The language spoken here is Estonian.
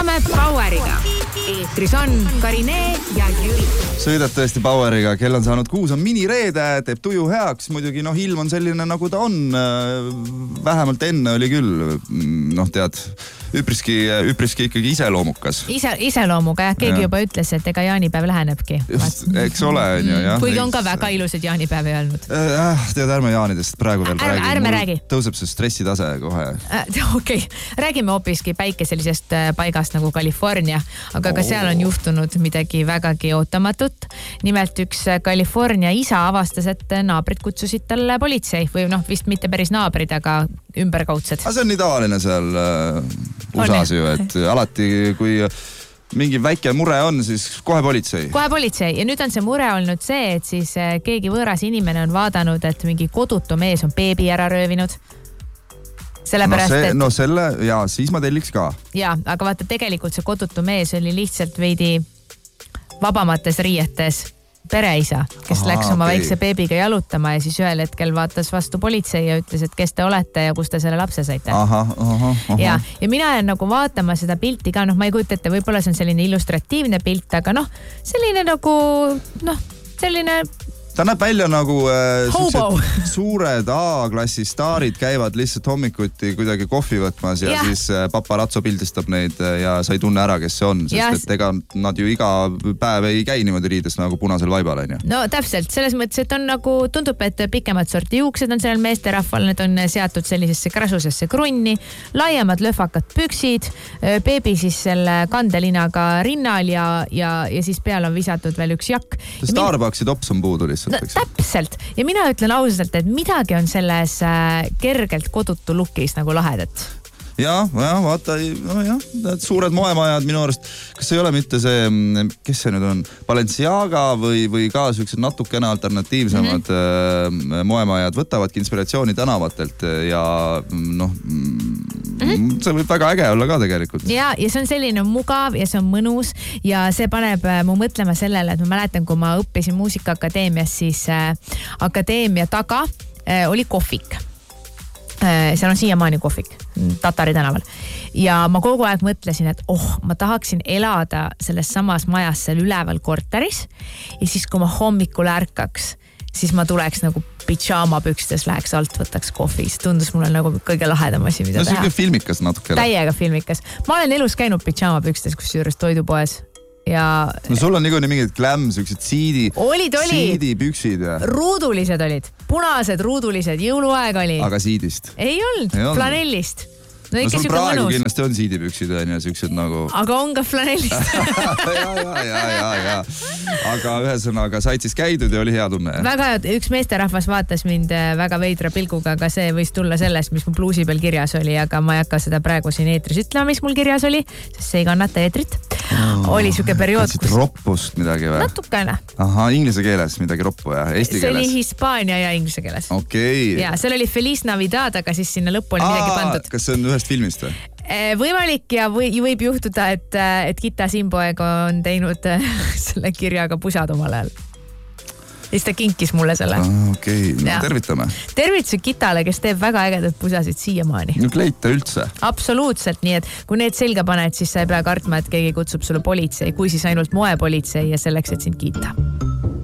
sõidame Poweriga. Eetris on Karine ja Jüri. Sõidad tõesti Poweriga, kell on saanud 6, on minireede, teeb tuju heaks. Muidugi ilm on selline nagu ta on. Vähemalt enne oli küll, tead, üpriski ikkagi iseloomukas. Iseloomuga, jah. Keegi juba ütles, et ega jaanipäev lähenebki. Just, eks ole. Kuigi on ka väga ilusad jaanipäevi öelnud. Tead, ärme jaanidest praegu veel räägi. Ärme räägi. Tõuseb see stressitase kohe. Okei. Räägime hoopiski päikeselisest paigast nagu California, aga ka seal on juhtunud midagi vägagi ootamatut. Nimelt üks California isa avastas, et naabrid kutsusid talle politsei või vist mitte päris naabrid, aga ümberkaudsed. See on nii tavaline seal USAs ju, et alati kui mingi väike mure on, siis kohe politsei. Kohe politsei ja nüüd on see mure olnud see, et siis keegi võõras inimene on vaadanud, et mingi kodutu mees on beebi ära röövinud. Siis ma telliks ka. Ja, aga vaata, tegelikult see kodutu mees oli lihtsalt veidi vabamates riietes pereisa, kes läks oma väikse beebiga jalutama ja siis ühel hetkel vaatas vastu politsei ja ütles, et kes te olete ja kus te selle lapse saite. Ja mina olen nagu vaatama seda pilti ka, ma ei kujuta ette, võib-olla see on selline illustratiivne pilt, aga selline ta näeb välja nagu suured A-klassi staarid käivad lihtsalt hommikuti kuidagi kohvi võtmas ja siis paparazzo pildistab neid ja sa ei tunne ära, kes see on, sest et ega nad ju iga päev ei käi niimoodi riides nagu punasel vaibal. No täpselt, selles mõttes, et on nagu tundub, et pikemad sorti juuksed on sellel meesterahval, need on seatud sellisesse krasusesse krunni, laiemad lõhvakad püksid, beebi siis selle kandelinaga rinnal ja siis peal on visatud veel üks jakk. Starbucksi tops on puudu lihtsalt. Täpselt. Ja mina ütlen ausalt, et midagi on selles kergelt kodutu lukis nagu lahedat. Vaata, suured moemajad minu arust. Kas ei ole mitte see, kes see nüüd on? Balenciaga või ka sellised natukene alternatiivsemad moemajad võtavadki inspiratsiooni tänavatelt ja see võib väga äge olla ka tegelikult. Ja see on selline mugav ja see on mõnus ja see paneb mu mõtlema sellele, et ma mäletan, kui ma õppisin muusikaakadeemias, siis akadeemia taga oli kohvik. Seal on siiamaani kohvik Tatari tänaval. Ja ma kogu aeg mõtlesin, et ma tahaksin elada selles samas majas seal üleval korteris ja siis, kui ma hommikul ärkaks, siis ma tuleks nagu pidžaamapükstes, läheks alt, võtaks kohvi. See tundus mulle nagu kõige lahedam asi, mida teha. See on filmikas natuke. Täiega filmikas. Ma olen elus käinud pidžaamapükstes, kus juures toidupoes. Sul on niikuinii mingid glam, sellised siidi püksid. Ruudulised olid. Punased, ruudulised. Jõuluaeg oli. Aga siidist? Ei olnud. Flanellist. Sul praegu kindlasti on siidipüksid ja siuksed nagu... Aga on ka flanellist. Ja. Aga ühesõnaga said siis käidud ja oli hea tunne. Väga hea. Üks meesterahvas vaatas mind väga veidra pilguga, aga see võis tulla sellest, mis mu pluusi peal kirjas oli, aga ma ei hakka seda praegu siin eetris ütlema, mis mul kirjas oli, sest see ei kannata eetrit. Oli siuke periood, kus... roppust midagi või? Natukene. Inglise keeles midagi roppu ja eesti keeles. See oli hispaania ja inglise keeles. Okei. Ja seal oli Feliz Navidad, aga siis sinna lõppu oli midagi pandud. Kas see on ühest filmist või? Võimalik ja võib juhtuda, et Gita Simpoeg on teinud selle kirjaga pusad omal ajal. Ja siis ta kinkis mulle selle. Okei, tervitame. Tervitused Gitale, kes teeb väga ägedat pusasid siiamaani. Kleita üldse. Absoluutselt, nii et kui need selga paned, siis sa ei pea kartma, et keegi kutsub sulle politsei, kui siis ainult moepolitsei ja selleks, et sind kiita.